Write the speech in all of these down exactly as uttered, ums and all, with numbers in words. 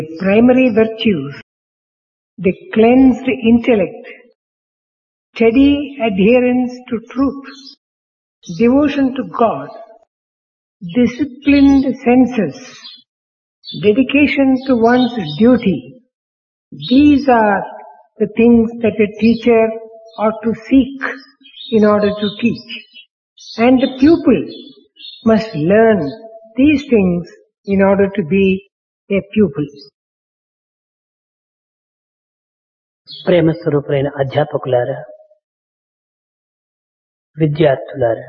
primary virtues, the cleansed intellect, steady adherence to truth, devotion to God, disciplined senses, dedication to one's duty. These are the things that a teacher ought to seek in order to teach. And the pupil must learn these things in order to be a pupil. ప్రేమ స్వరూపులైన అధ్యాపకులారా, విద్యార్థులారా,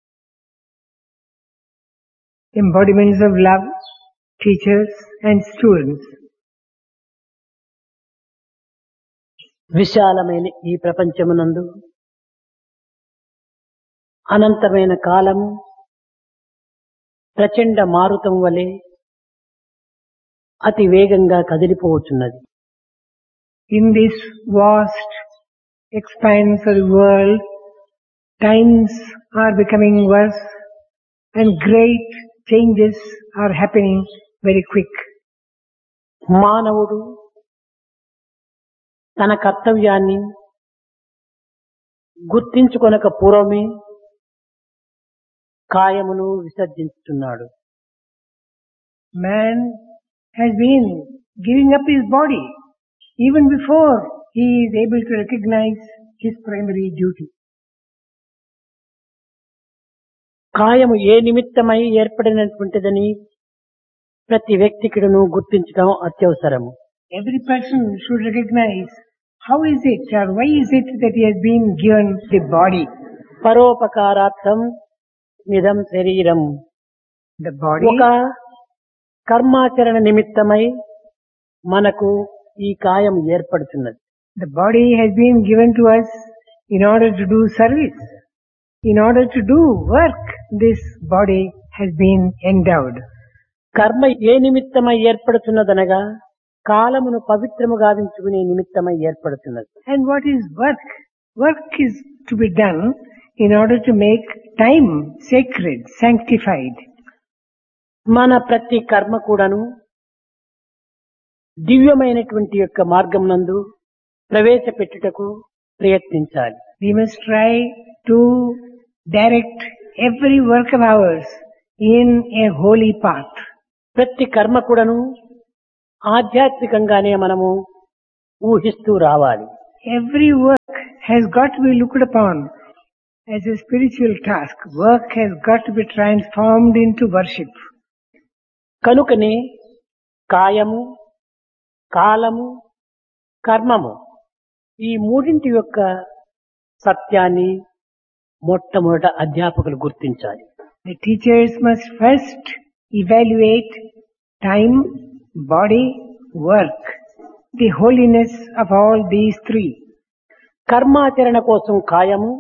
embodiments of love, teachers and students. విశాలమైన ఈ ప్రపంచమునందు అనంతమైన కాలము ప్రచండ మారుతం వలె అతి వేగంగా కదిలిపోవచ్చున్నది. In this vast expanse of the world, times are becoming worse and great changes are happening very quick. మానవుడు తన కర్తవ్యాన్ని గుర్తించుకొనక పూర్వమే కాయమును విసర్జించుతున్నాడు. Man has been giving up his body even before he is able to recognize his primary duty. కాయము ఏ నిమిత్తమై ఏర్పడినటువంటిదని ప్రతి వ్యక్తికిడను గుర్తించడం అత్యవసరము. Every person should recognize how is it or why is it that he has been given the body. పరోపకారార్థం నిదం శరీరం. The body, ఒక కర్మాచరణ నిమిత్తమై మనకు ఈ కాయం ఏర్పడుతున్నది. the body has been given to us in order to do service. In order to do work, this body has been endowed. కర్మ ఏ నిమిత్తమై ఏర్పడుతున్నదనగా కాలమును పవిత్రము గావించుకునే నిమిత్తమై ఏర్పడుతున్నది. And what is work? Work is to be done in order to make time sacred, sanctified. మన ప్రతి కర్మ కూడాను దివ్యమైనటువంటి యొక్క మార్గం నందు ప్రవేశపెట్టుటకు ప్రయత్నించాలి. We must try to direct every work of ours in a holy path. ప్రతి కర్మ కూడాను ఆధ్యాత్మికంగానే మనము ఊహిస్తూ రావాలి. Every work has got to be looked upon as a spiritual task. Work has got to be transformed into worship. కనుకనే కాయము, కాలము, కర్మము ఈ మూడింటి యొక్క సత్యాన్ని మొట్టమొదట అధ్యాపకులు గుర్తించాలి. The teachers must first evaluate time, body, work, the holiness of all these three. కర్మాచరణ కోసం కాయము,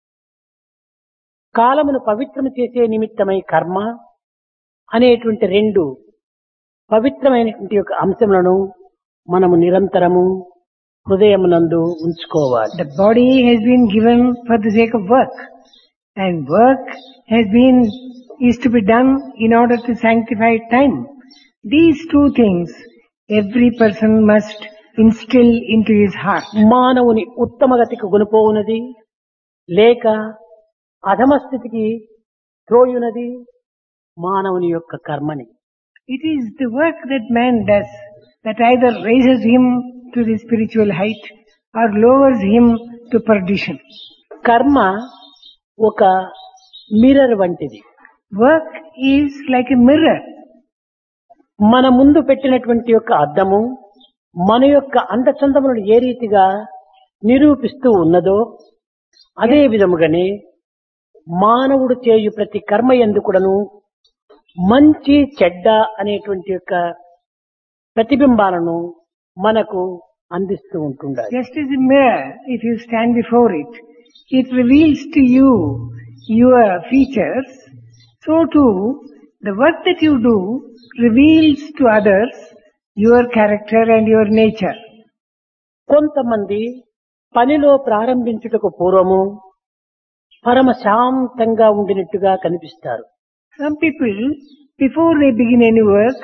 కాలమును పవిత్రము చేసే నిమిత్తమై కర్మ అనేటువంటి రెండు పవిత్రమైనటువంటి యొక్క అంశములను మనము నిరంతరము హృదయమునందు ఉంచుకోవాలి. The body has been given for the sake of work, and work has been is to be done in order to sanctify time. These two things every person must instill into his heart. మానవుని ఉత్తమగతికి గునిపోవునది లేక అధమస్థితికి త్రోయునది మానవుని యొక్క కర్మని. It is the work that man does that either raises him to the spiritual height or lowers him to perdition. కర్మ ఒక mirror వంటిది. Work is like a mirror. మన ముందు పెట్టినటువంటి యొక్క అద్దము మన యొక్క అందచందములను ఏ రీతిగా నిరూపిస్తూ ఉన్నదో అదే విధముగానే మానవుడు చేయు ప్రతి కర్మ యందు కూడాను మంచి చెడ్డ అనేటువంటి యొక్క ప్రతిబింబాలను మనకు అందిస్తూ ఉంటుండాలి. Just as a mirror, if you stand before it, it reveals to you your features. So too, the work that you do reveals to others your character and your nature. కొంతమంది పనిలో ప్రారంభించుటకు పూర్వము పరమ శాంతంగా ఉండినట్టుగా కనిపిస్తారు. Some people, before they begin any work,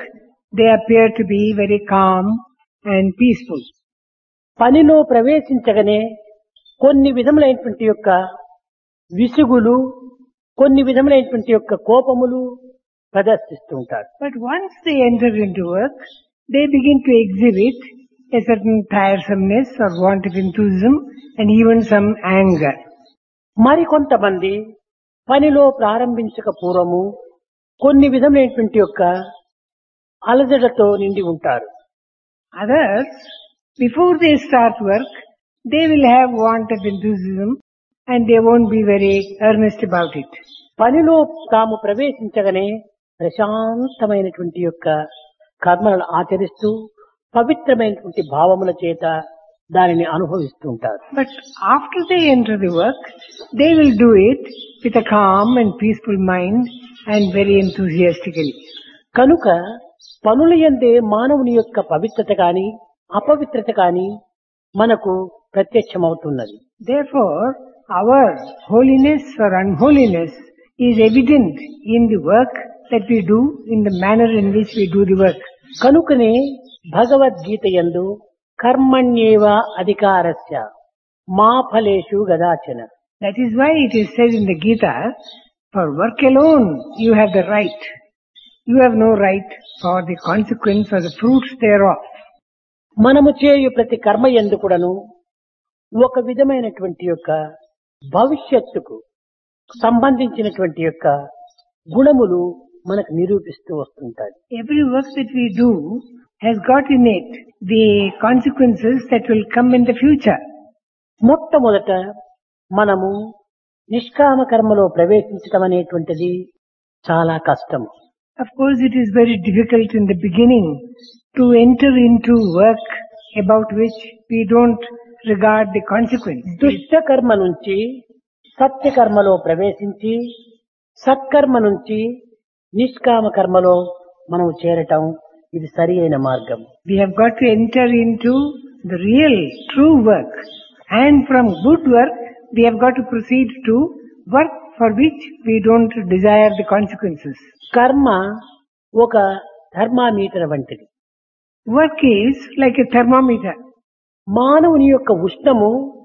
they appear to be very calm and peaceful. పనిలో ప్రవేశించగానే కొన్ని విధములైనటువంటి యొక్క విసుగులు, కొన్ని విధములైనటువంటి యొక్క కోపములు ప్రదర్శిస్తూ ఉంటారు. But once they enter into work, they begin to exhibit a certain tiresomeness or want of enthusiasm and even some anger. మరికొంతమంది పనిలో ప్రారంభించక పూర్వము కొన్ని విధమైనటువంటి యొక్క అలజడతో నిండి ఉంటారు. Others, before they start work, they will have want of enthusiasm and they won't be very earnest about it. పనిలో తాము ప్రవేశించగానే ప్రశాంతమైనటువంటి యొక్క కర్మలను ఆచరిస్తూ పవిత్రమైనటువంటి భావముల చేత దానిని అనుభవిస్తూ ఉంటారు. But after they enter the work, they will do it with a calm and peaceful mind and very enthusiastically. కనుక పనుల యందే మానవుని యొక్క పవిత్రత కాని అపవిత్రత కాని మనకు ప్రత్యక్షమవుతున్నది. Therefore, our holiness or unholiness is evident in the work that we do, in the manner in which we do the work. కనుకనే భగవద్గీత యందు కర్మణ్యేవ అధికారస్య మా ఫలేషు గదాచన. That is why it is said in the Gita, for work alone you have the right. You have no right for the consequence or the fruits thereof. మనము చేయు ప్రతి కర్మ యందు కూడాను ఒక విధమైనటువంటి యొక్క భవిష్యత్తుకు సంబంధించినటువంటి యొక్క గుణములు మనకు నిరూపిస్తూ వస్తుంటాయి. Every work that we do has got in it the consequences that will come in the future. మొట్టమొదట మనము నిష్కామ కర్మలో ప్రవేశించడం అనేటువంటిది చాలా కష్టం. Of course, it is very difficult in the beginning to enter into work about which we don't regard the consequence. దుష్ట కర్మ నుంచి సత్య కర్మలో ప్రవేశించి సత్కర్మ నుంచి నిష్కామ కర్మలో మనం చేరటం ఇది సరి అయిన మార్గం. We have got to enter into the real, true work. And from good work, we have got to proceed to work for which we don't desire the consequences. కర్మ ఒక థర్మామీటర్ వంటిది. Work is like a thermometer. మానవుని యొక్క ఉష్ణము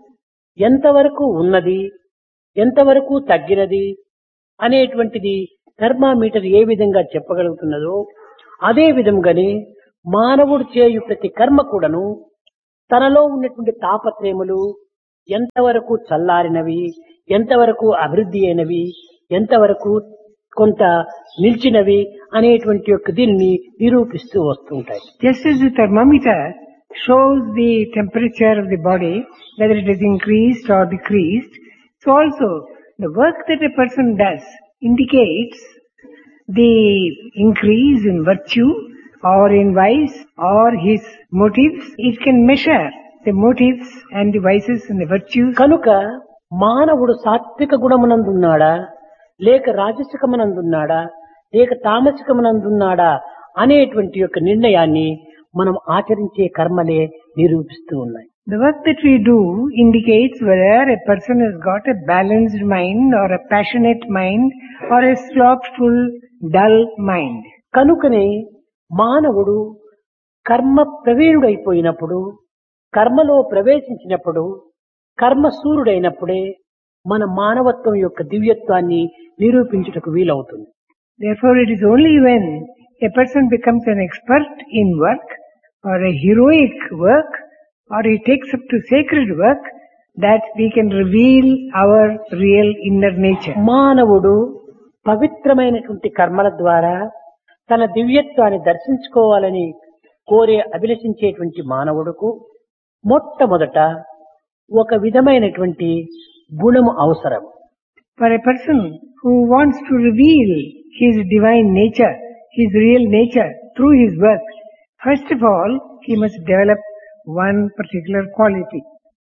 ఎంతవరకు ఉన్నది, ఎంతవరకు తగ్గినది అనేటువంటిది thermometer ఏ విధంగా చెప్పగలుగుతున్నదో అదే విధంగానే మానవుడు చేయు ప్రతి కర్మ కూడాను తనలో ఉన్నటువంటి తాపత్రయములు ఎంతవరకు చల్లారినవి, ఎంతవరకు అభివృద్ధి అయినవి, ఎంతవరకు కొంత నిలిచినవి అనేటువంటి యొక్క దీనిని నిరూపిస్తూ వస్తుంటాయి. Just as the thermometer shows the temperature of the body, whether it is increased or decreased, so also the work that a person does indicates the increase in virtue or in vice or his motives. It can measure the motives and the vices and the virtues. కనుక మానవుడు సాత్విక గుణమునందున్నాడా, లేక రాజసికమునందున్నాడా, లేక తామసికమునందున్నాడా అనేటువంటి యొక్క నిర్ణయాన్ని మనం ఆచరించే కర్మలే నిరూపిస్తూ ఉన్నాయి. The work that we do indicates whether a person has got a balanced mind or a passionate mind or a slothful, dull mind. కనుకనే మానవుడు కర్మ ప్రవీణుడైపోయినప్పుడు, కర్మలో ప్రవేశించినప్పుడు, కర్మసూరుడైనప్పుడే మన మానవత్వం యొక్క దివ్యత్వాన్ని నిరూపించుటకు వీలవుతుంది. Therefore, it is only when a person becomes an expert in work or a heroic work or he takes up to sacred work that we can reveal our real inner nature. మానవుడు పవిత్రమైనటువంటి కర్మల ద్వారా తన దివ్యత్వాన్ని దర్శించుకోవాలని కోరే అభిలషించేటువంటి మానవుడుకు మొట్టమొదట ఒక విధమైనటువంటి గుణము అవసరం. For a person who wants to reveal his divine nature, his real nature through his work, first of all, he must develop one particular quality.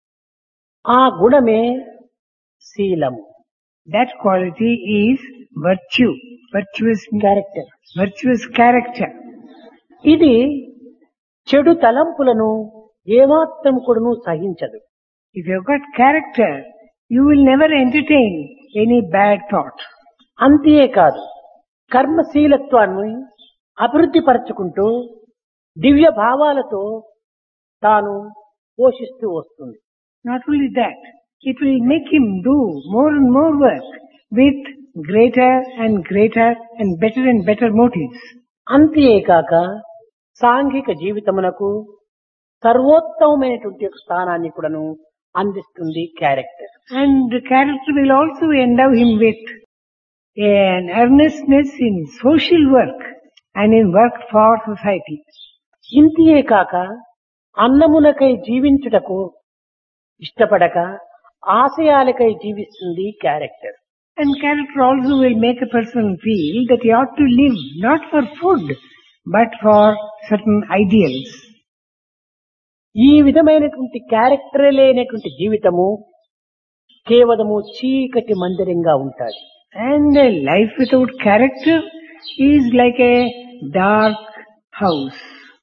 ఆ గుణమే శీలము. That quality is virtue, virtuous character. virtuous character. ఇది చెడు తలంపులను ఏమాత్రం కూడాను సహించదు. If you've got character, you will never entertain any bad thought. అంతేకాదు కర్మశీలత్వాన్ని అభివృద్ధి పరచుకుంటూ దివ్య భావాలతో తాను పోషిస్తూ వస్తుంది. Not only that, it will make him do more and more work with greater and greater and better and better motives. అంతేకాక సాంఘిక జీవితమునకు సర్వోత్తమమైనటువంటి ఒక స్థానాన్ని కూడాను అందిస్తుంది character. And the character will also endow him with an earnestness in social work and in work for society. ఇంతే కాక అన్నమునకై జీవించుటకు ఇష్టపడక ఆశయాలకై జీవిస్తుంది character. And character also will make a person feel that he ought to live not for food but for certain ideals. ఈ విధమైనటువంటి character లేనటువంటి జీవితము కేవలము చీకటి మందిరంగా ఉంటాది. And a life without character is like a dark house.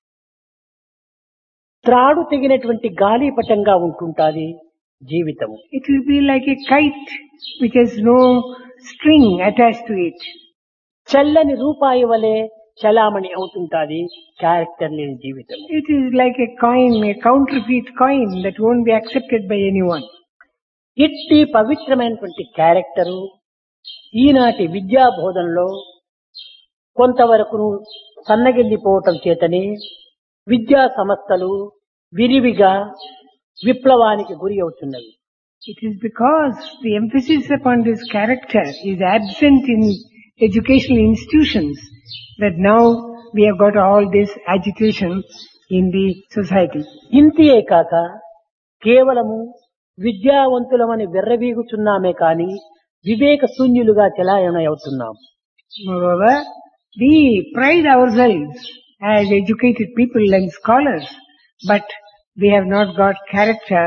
త్రాడు తెగినటువంటి గాలిపటంగా ఉంటుంటాది జీవితము. It will be like a kite which has no string attached to it. చల్లని రూపాయి వలె చలామణి అవుతుంటాది క్యారెక్టర్ లేని జీవితం. It is like a coin, a counterfeit coin that won't be accepted by anyone. ఇట్టి పవిత్రమైనటువంటి క్యారెక్టరు ఈనాటి విద్యా బోధనలో కొంతవరకు సన్నగిల్లిపోవటం చేతనే విద్యా సంస్థలు విరివిగా విప్లవానికి గురి అవుతున్నవి. It is because the emphasis upon this character is absent in educational institutions that now we have got all this agitation in the society. ఇంతే కాక కేవలము విద్యావంతులమని వెర్రవీగుచున్నామే కాని వివేక శూన్యులుగా చలాయణ అవుతున్నాం. Moreover, we pride ourselves as educated people and scholars, but we have not got character.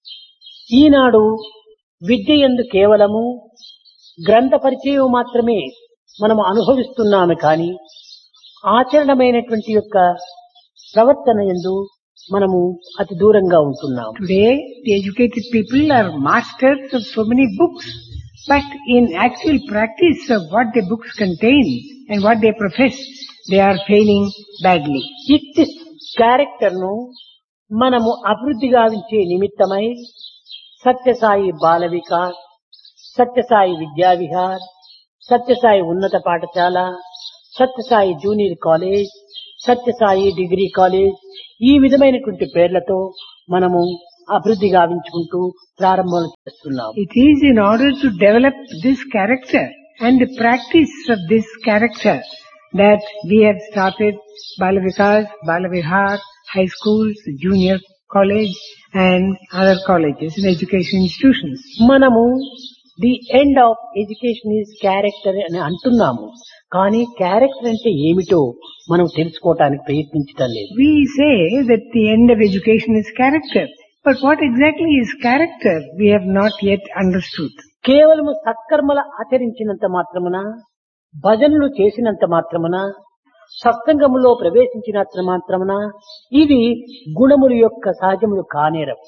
ఈనాడు విద్య యందు కేవలము గ్రంథ పరిచయం మాత్రమే మనము అనుభవిస్తున్నాము కానీ ఆచరణమైనటువంటి యొక్క ప్రవర్తన యందు మనము అతి దూరంగా ఉంటున్నాము. Today, the educated people are masters of so many books, but in actual practice of what the books contain and what they profess, they are failing badly. ఇట్టి క్యారెక్టర్ ను మనము అభివృద్ధి గావించే నిమిత్తమై సత్యసాయి బాల వికాస్, సత్యసాయి విద్యా విహార్, సత్యసాయి ఉన్నత పాఠశాల, Sathya Sai junior college, Sathya Sai degree college ఈ విధమైనటువంటి పేర్లతో మనము అభివృద్ధి గావించుకుంటూ ప్రారంభం చేస్తున్నాము. It is in order to develop this character and the practice of this character that we have started Bala Vikas, Bala Vihar, high schools, junior college and other colleges and education institutions. మనము the end of education is character అని అంటున్నాము కానీ character అంటే ఏమిటో మనం తెలుసుకోవటానికి ప్రయత్నించటం లేదు. We say that the end of education is character, but what exactly is character we have not yet understood. కేవలము సత్కర్మల ఆచరించినంత మాత్రమున, భజనలు చేసినంత మాత్రమున, సత్సంగములో ప్రవేశించినంత మాత్రమున ఇది గుణముల యొక్క సహజములు కానేరవు.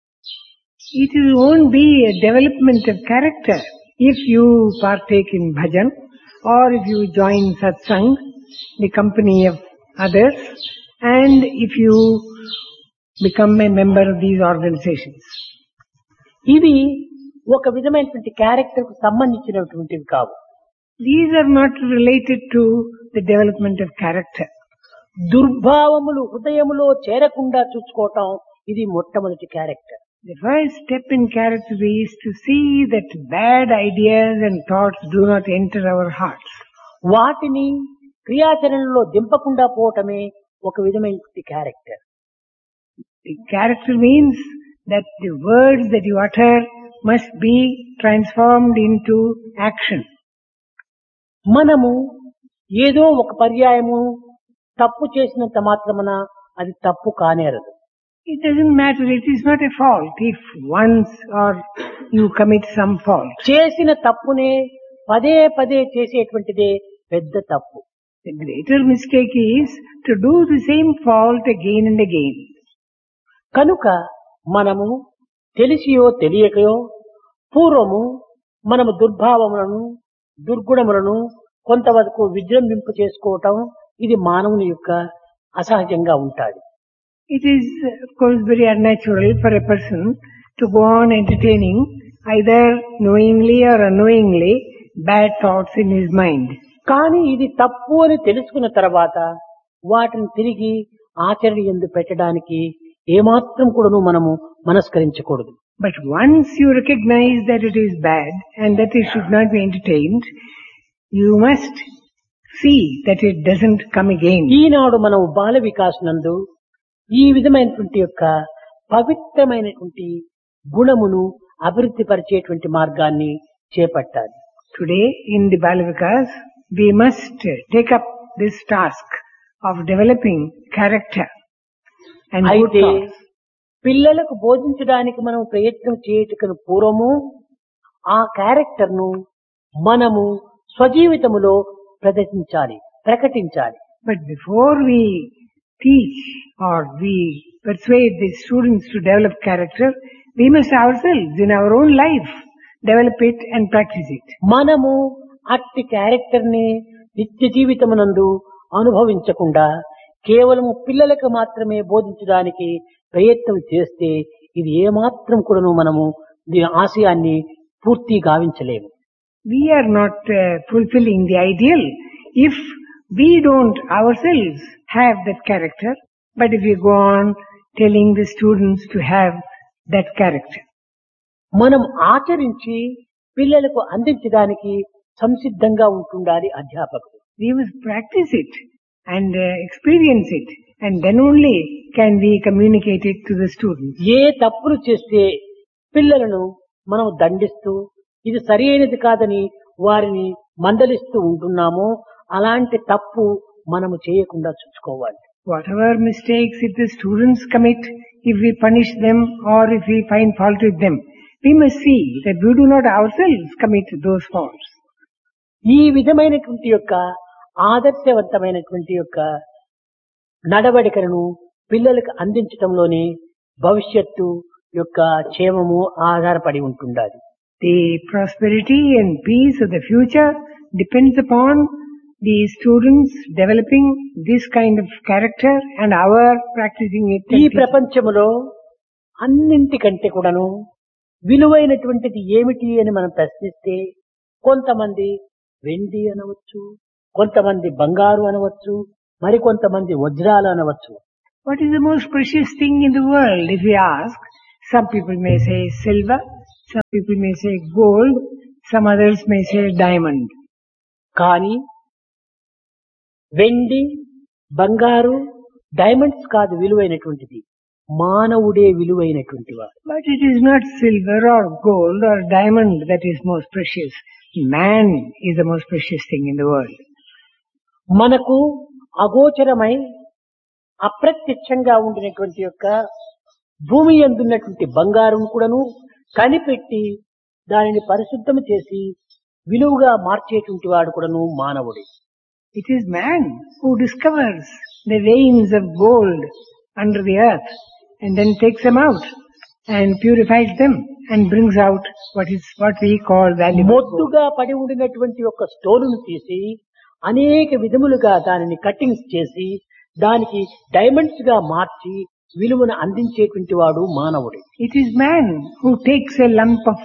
It won't be a development of character if you partake in bhajan or if you join satsang, the company of others, and if you become a member of these organizations. ఇవి ఒక విధమైనటువంటి character కు సంబంధించినటువంటివి కావు. These are not related to the development of character. దుర్భావములు హృదయములో చేరకుండా చూసుకోవటం ఇది మొట్టమొదటి character. The first step in character is to see that bad ideas and thoughts do not enter our hearts. వాటిని క్రియాచరణలో దింపకుండా పోవటమే ఒక విధమైనటువంటి character. The character means that the words that you utter must be transformed into action. మనము ఏదో ఒక పర్యాయము తప్పు చేసినంత మాత్రమున అది తప్పు కానేరదు. It doesn't matter, it is not a fault if once or you commit some fault. చేసిన తప్పునే పదే పదే చేసేటువంటిదే పెద్ద తప్పు. The greater mistake is to do the same fault again and again. కనుక మనము తెలిసియో తెలియకయో పూర్వము మనము దుర్భావములను దుర్గుణములను కొంతవరకు విజృంభింప చేసుకోవటం ఇది మానవుని యొక్క అసహజంగా ఉంటాది. It is, of course, very unnatural for a person to go on entertaining either knowingly or unknowingly bad thoughts in his mind. కానీ ఇది తప్పు అని తెలుసుకున్న తర్వాత వాటిని తిరిగి ఆచరణ యందు పెట్టడానికి ఏమాత్రం కూడాను మనము మనస్కరించకూడదు. But once you recognize that it is bad and that it should not be entertained, you must see that it doesn't come again. ఈనాడు మనం బాల వికాస్ నందు ఈ విధమైనటువంటి యొక్క పవిత్రమైనటువంటి గుణమును అభివృద్ధి పరిచేటువంటి మార్గాన్ని చేపట్టాలి. Today in the Balavikas, we must take up this task of developing character and good అయితే thoughts. పిల్లలకు బోధించడానికి మనం ప్రయత్నం చేయటకు పూర్వము ఆ క్యారెక్టర్ ను మనము స్వజీవితములో ప్రదర్శించాలి, ప్రకటించాలి. But before we teach or we persuade the students to develop character, we must ourselves in our own life develop it and practice it. మనము అట్టి క్యారెక్టర్ ని నిత్య జీవితమునందు అనుభవించకుండా కేవలము పిల్లలకు మాత్రమే బోధించడానికి ప్రయత్నం చేస్తే ఇది ఏమాత్రం కూడాను మనము దీని ఆశయాన్ని పూర్తి గావించలేము. We are not uh, fulfilling the ideal if we don't ourselves have that character, but if we go on telling the students to have that character. మనం ఆచరించి పిల్లలకు అందించడానికి సంసిద్ధంగా ఉంటుండాలి అధ్యాపకుడు. We must practice it and uh, experience it, and then only can we communicate it to the students. ఏ తప్పులు చేస్తే పిల్లలను మనం దండిస్తూ ఇది సరి అయినది కాదని వారిని మందలిస్తూ ఉంటున్నామో అలాంటి తప్పు మనము చేయకుండా చూసుకోవాలి. Whatever mistakes if the students commit, if we punish them or if we find fault with them, we must see that we do not ourselves commit those faults. ఈ విధమైనటువంటి యొక్క ఆదర్శవంతమైనటువంటి యొక్క నడవడికలను పిల్లలకు అందించడంలోనే భవిష్యత్తు యొక్క క్షేమము ఆధారపడి ఉంటుండాలి. The prosperity and peace of the future depends upon the students developing this kind of character and our practicing it. ఈ ప్రపంచములో అన్నింటికంటే కూడాను విలువైనటువంటిది ఏమిటి అని మనం ప్రశ్నిస్తే కొంతమంది వెండి అనవచ్చు, కొంతమంది బంగారు అనవచ్చు, మరి కొంతమంది వజ్రాలు అనవచ్చు. What is the most precious thing in the world? If we ask, some people may say silver, some people may say gold, some others may say diamond. కానీ వెండి, బంగారు, డైమండ్స్ కాదు విలువైనటువంటిది, మానవుడే విలువైనటువంటి వాడు. But it is not silver or gold or diamond that is most precious. Man is the most precious thing in the world. మనకు అగోచరమై అప్రత్యక్షంగా ఉండినటువంటి యొక్క భూమి యందున్నటువంటి బంగారం కూడాను కనిపెట్టి దానిని పరిశుద్ధం చేసి విలువగా మార్చేటువంటి వాడు కూడాను మానవుడే. It is man who discovers the veins of gold under the earth and then takes them out and purifies them and brings out what is what we call valuable gold. మొద్దుగా పడి ఉండినటువంటి ఒక స్టోన్ను తీసి అనేక విధములుగా దానిని కట్టింగ్స్ చేసి దానికి diamonds గా మార్చి విలువను అందించేటువంటి వాడు మానవుడే. It is man who takes a lump of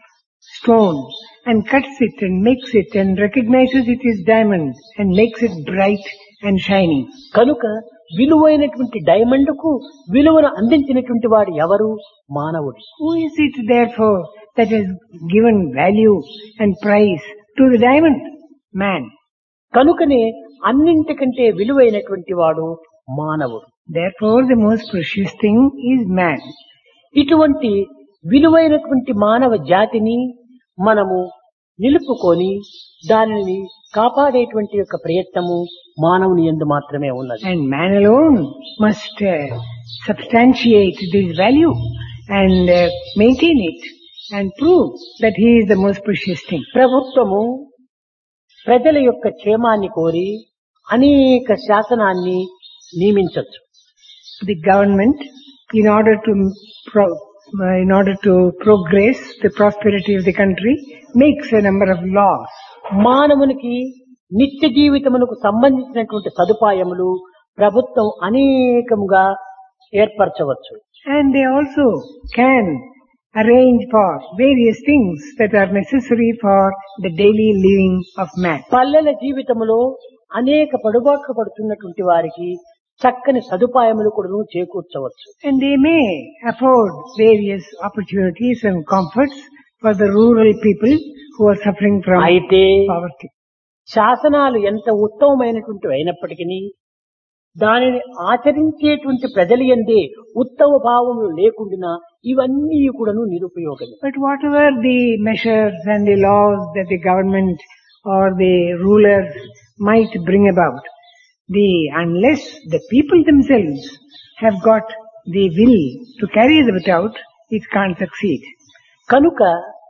stone and cuts it and makes it and recognizes it is diamond and makes it bright and shining. కనుక విలువైనటువంటి డైమండ్ కు విలువను అందించినటువంటి వాడు ఎవరు? మానవుడు. Who is it therefore that has given value and price to the diamond? Man. కనుకనే అన్నింటికంటే విలువైనటువంటి వాడు మానవుడు. Therefore the most precious thing is man. ఇటువంటి విలువైనటువంటి మానవ జాతిని మనము నిలుపుకొని దానిని కాపాడేటువంటి యొక్క ప్రయత్నము మానవుని యందు మాత్రమే ఉన్నది. And man alone must uh, substantiate this value and uh, maintain it and prove that he is the most precious thing. ప్రభుత్వము ప్రజల యొక్క క్షేమాన్ని కోరి అనేక శాసనాన్ని నియమించవచ్చు. The government, in order to pro- uh, in order to progress the prosperity of the country, makes a number of laws. మానవునికి నిత్య జీవితమునకు సంబంధించినటువంటి సదుపాయములు ప్రభుత్వం అనేకముగా ఏర్పరచవచ్చు. And they also can arrange for various things that are necessary for the daily living of man. పల్లెల జీవితములో అనేక పడుబాట్లు పడుతున్నటువంటి వారికి చక్కని సదుపాయములు కూడా చేకూర్చవచ్చు. And they may afford various opportunities and comforts for the rural people who are suffering from అయితే poverty. శాసనాలు ఎంత ఉత్తమమైనటువంటి అయినప్పటికీ దానిని ఆచరించేటువంటి ప్రజలు ఎందే ఉత్తమ భావములు లేకుండా ఇవన్నీ కూడాను నిరుపయోగమే. But whatever the measures and the laws that the government or the rulers might bring about, the unless the people themselves have got the will to carry them out, it can't succeed. కనుక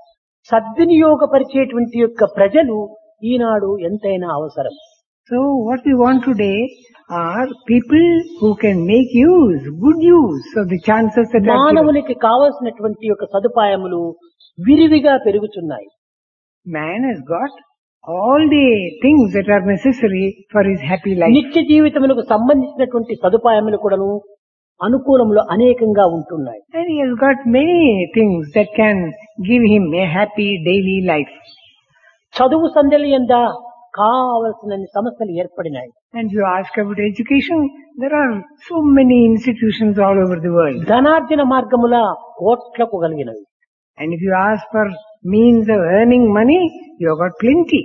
సద్వినియోగపరిచేటువంటి యొక్క ప్రజలు ఈనాడు ఎంతైనా అవసరం. So what we want today are people who can make use, good use of the chances that are given. మానవునికి కావలసినటువంటి యొక్క సదుపాయములు విరివిగా పెరుగుతున్నాయి. Man has got all the things that are necessary for his happy life. నిత్య జీవితములకు సంబంధించినటువంటి సదుపాయములు కూడాను అనుకూలములు అనేకంగా ఉంటున్నాయి. And he has got many things that can give him a happy daily life. చదువు సందెలయందా కావలసిన సమస్యలు ఏర్పడినాయి. And if you ask about education, there are so many institutions all over the world. ధనార్జన మార్గముల కోట్లకు కలిగినవి. And if you ask for means of earning money, you have got plenty.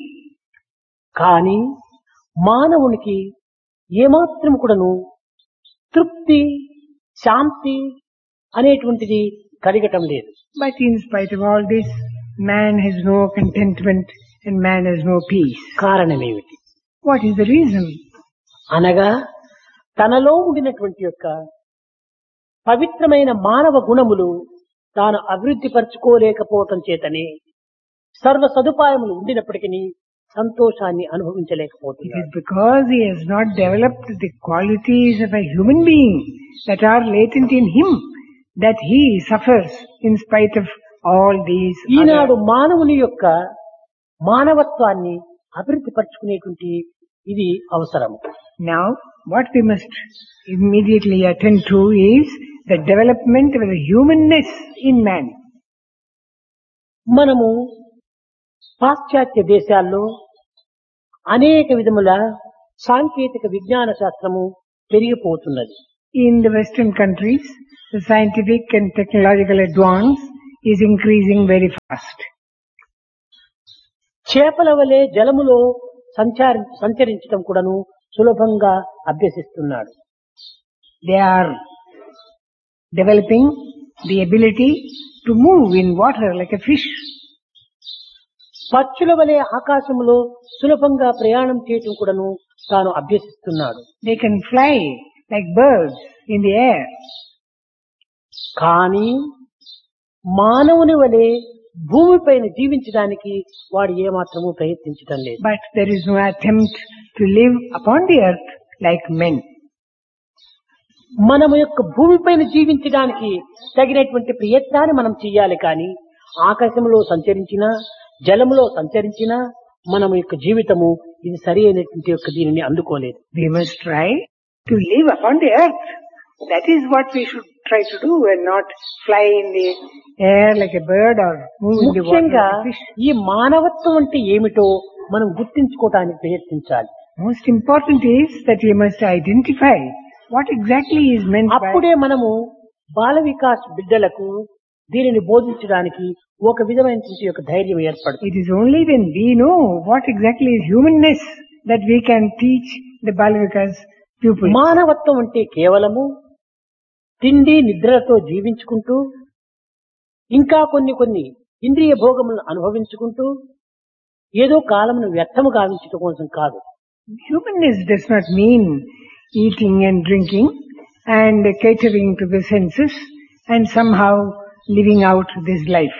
కానీ మానవునికి ఏమాత్రం కూడాను తృప్తి శాంతి అనేటువంటిది కలగటం లేదు. But in spite of all this, man has no contentment and man has no peace. కారణమేమిటి? What is the reason? అనగా తనలో ఉండినటువంటి యొక్క పవిత్రమైన మానవ గుణములు తాను అభివృద్ధి పరచుకోలేకపోవటం చేతనే సర్వ సదుపాయములు ఉండినప్పటికీ సంతోషాన్ని It అనుభవించలేకపోతున్నాడు. is because he has not developed the qualities of a human being that are latent in him that he suffers in spite of all these. Eenadu other- మానవుని యొక్క మానవత్వాన్ని అభివృద్ధి పరచుకునేటువంటి ఇది అవసరము. Now, what we must immediately attend to is the development of the humanness in man. మనము పాశ్చాత్య దేశాల్లో అనేక విధముల సాంకేతిక విజ్ఞాన శాస్త్రము పెరిగిపోతున్నది. In the Western countries, the scientific and technological advance is increasing very fast. చేపల వలె జలములో సంచారి సంచరించడం కూడాను సులభంగా అభ్యసిస్తున్నాడు. They are developing the ability to move in water like a fish. పక్షుల వలె ఆకాశములో సులభంగా ప్రయాణం చేయటం కూడాను తాను అభ్యసిస్తున్నాడు. They can fly like birds in the air. కానీ మానవుని వలె భూమిపైన జీవించడానికి వాడు ఏమాత్రము ప్రయత్నించడం లేదు. But there is no attempt to live upon the earth like men. మనము యొక్క భూమిపైన జీవించడానికి తగినటువంటి ప్రయత్నాన్ని మనం చేయాలి. కానీ ఆకాశంలో సంచరించినా జలములో సంచరించినా మనం యొక్క జీవితము ఇది సరి అయినటువంటి యొక్క దీనిని అందుకోలేదు. We must try to live upon the earth. That is what we should try to do and not fly in the air like a bird or move in the water ముఖ్యంగా like a fish. ఈ మానవత్వం అంటే ఏమిటో మనం గుర్తించుకోవడానికి ప్రయత్నించాలి. Most important is that we must identify what exactly is meant by. అప్పుడే మనము బాల వికాస్ బిడ్డలకు దీనిని బోధించడానికి ఒక విధమైనటువంటి యొక్క ధైర్యం ఏర్పడుతుంది. It is only when we know what exactly is humanness that we can teach the Balavikas pupils. మానవత్వం అంటే కేవలము తిండి నిద్రలతో జీవించుకుంటూ ఇంకా కొన్ని కొన్ని ఇంద్రియ భోగములను అనుభవించుకుంటూ ఏదో కాలమును వ్యర్థము గావించడం కోసం కాదు. Humanness does not mean eating and drinking and catering to the senses and somehow living out this life.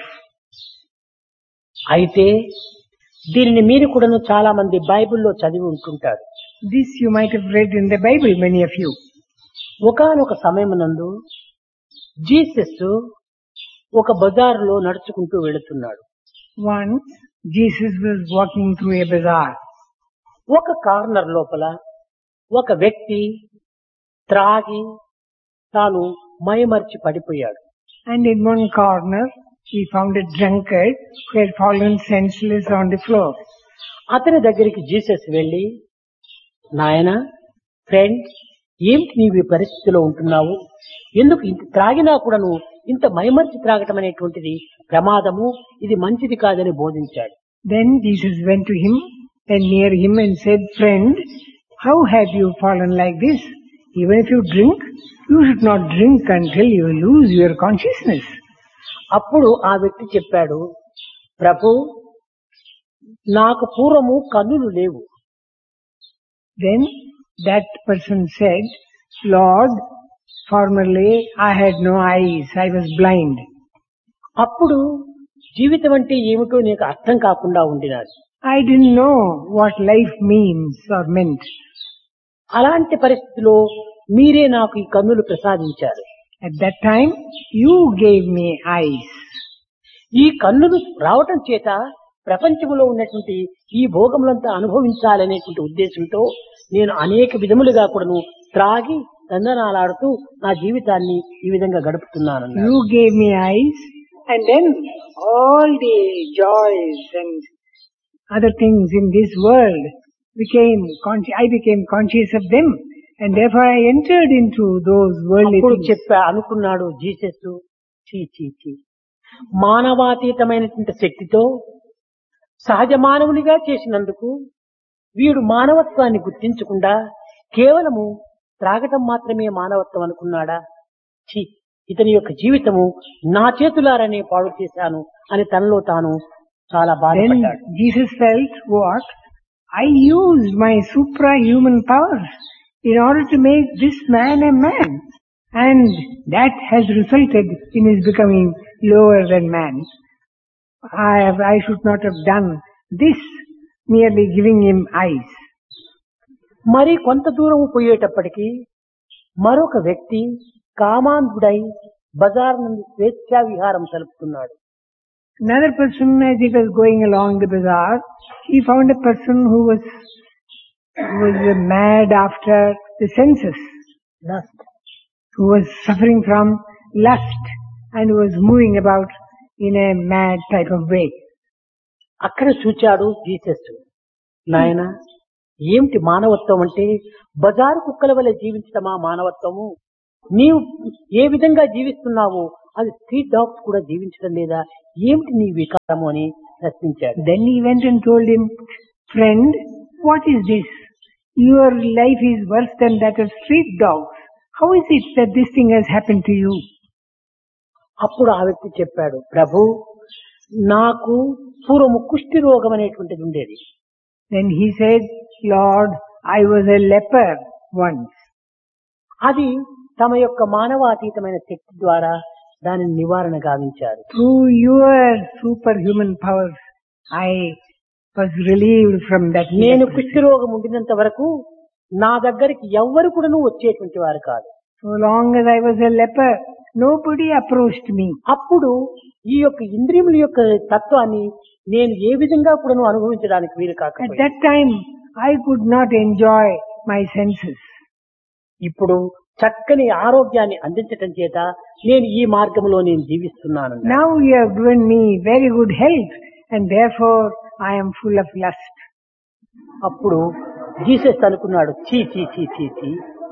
అయితే దీనిని మీరు కూడాను చాలా మంది బైబిల్లో చదివి ఉంటుంటారు. This you might have read in the Bible, many of you. ఒకానొక సమయమునందు జీసస్ ఒక బజారులో నడుచుకుంటూ వెళుతున్నాడు. Once Jesus was walking through a bazaar. ఒక కార్నర్ లోపల ఒక వ్యక్తి త్రాగి తాను మైమర్చి పడిపోయాడు. And in one corner, he found a drunkard who had fallen senseless on the floor. అతని దగ్గరికి జీసస్ వెళ్ళి, నాయనా, ఫ్రెండ్, ఏమిటి నీవు ఈ పరిస్థితిలో ఉంటున్నావు? ఎందుకు ఇంత త్రాగినా కూడాను ఇంత మైమర్చి త్రాగటం అనేటువంటిది ప్రమాదము, ఇది మంచిది కాదని బోధించాడు. Then Jesus went to him and near him and said, friend, how have you fallen like this? Even if you drink, you should not drink until you lose your consciousness. అప్పుడు ఆ వ్యక్తి చెప్పాడు, ప్రభు, నాకు పూర్వము కన్నులు లేవు. Then that person said, Lord, formerly I had no eyes, I was blind. అప్పుడు జీవితం అంటే ఏమిటో నీకు అర్థం కాకుండా ఉండినాడు. I didn't know what life means or meant. అలాంటి పరిస్థితిలో మీరే నాకు ఈ కన్నులు ప్రసాదించారు. At that time, you gave me eyes. ఈ కన్నులు రావటం చేత ప్రపంచంలో ఉన్నటువంటి ఈ భోగములంతా అనుభవించాలనేటువంటి ఉద్దేశంతో నేను అనేక విధములుగా కూడాను త్రాగి దందనాలాడుతూ నా జీవితాన్ని ఈ విధంగా గడుపుతున్నాను. You gave me eyes, and then all the joys and other things in this world became, consci- I became conscious of them, and therefore I entered into those worldly అప్పుడు things. చెప్పా అనుకున్నాడు జీసస్, చీ చీ చీ మానవాతీతమైనటువంటి శక్తితో సహజ మానవునిగా చేసినందుకు వీడు మానవత్వాన్ని గుర్తించకుండా కేవలము త్రాగటం మాత్రమే మానవత్వం అనుకున్నాడా? ఛీ, ఇతని యొక్క జీవితము నా చేతులారనే పాడు చేశాను అని తనలో తాను చాలా Then బాధపడ్డాడు. Jesus felt, what? I used my suprahuman powers in order to make this man a man, and that has resulted in his becoming lower than man. I, have, I should not have done this, merely giving him eyes. మరి కొంత దూరం పోయేటప్పటికి మరొక వ్యక్తి కామాంధుడై బజార్ నుండి స్వేచ్ఛా విహారం సలుపుతున్నాడు. Another person, as he was going along the bazaar, he found a person who was who was uh, mad after the senses, Lust. who was suffering from lust and who was moving about in a mad type of way. అక్కడ చూచాడు Jesus, నాయన, ఏమిటి మానవత్వం అంటే బజారు కుక్కల వల్ల జీవించటమా మానవత్వము? నీవు ఏ విధంగా జీవిస్తున్నావో అది స్ట్రీట్ డాగ్స్ కూడా జీవించడం లేదా? ఏమిటి నీ వికారము అని ప్రశ్నించాడు. Then he went and told him, friend, what is this? Your life is worse than that of street dogs. How is it that this thing has happened to you? అప్పుడు ఆ వ్యక్తి చెప్పాడు, ప్రభు, నాకు పూర్వము కుష్టి రోగం అనేటువంటిది ఉండేది. Then he said, Lord, I was a leper once. అది తమ యొక్క మానవాతీతమైన శక్తి ద్వారా దానిని నివారణ గావించారు. Through your superhuman powers, I was relieved from that నేను leprosy. కుష్టి రోగం ఉండినంత వరకు నా దగ్గరికి ఎవ్వరు కూడా వచ్చేటువంటి వారు కాదు. So long as I was a leper, nobody approached me. అప్పుడు ఈ యొక్క ఇంద్రియముల యొక్క తత్వాన్ని నేను ఏ విధంగా కూడా అనుభవించడానికి వీలు At కాకపోయింది. that time, I could not enjoy my senses. ఇప్పుడు చక్కని ఆరోగ్యాన్ని అందించటం చేత నేను ఈ మార్గంలో నేను జీవిస్తున్నాను. Now you have given me very good health, and therefore I am full of lust. అప్పుడు జీసస్ అనుకున్నాడు, చీ చీ చీ చీ చీ